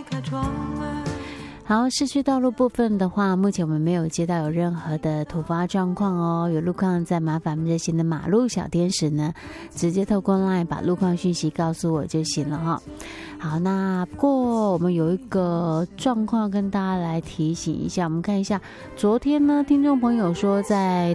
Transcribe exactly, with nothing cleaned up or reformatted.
好，市区道路部分的话，目前我们没有接到有任何的突发状况哦。有路况再麻烦热心的马路小天使呢，直接透过 LINE 把路况讯息告诉我就行了哈。好，那不过我们有一个状况跟大家来提醒一下，我们看一下，昨天呢，听众朋友说在